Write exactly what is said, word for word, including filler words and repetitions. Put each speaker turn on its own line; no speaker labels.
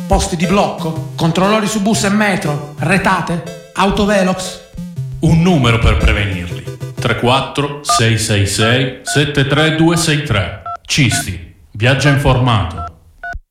Posti di blocco? Controllori su bus e metro? Retate? Autovelox?
Un numero per prevenirli. tre quattro sei sei sei sette tre due sei tre. Cisti. Viaggia informato.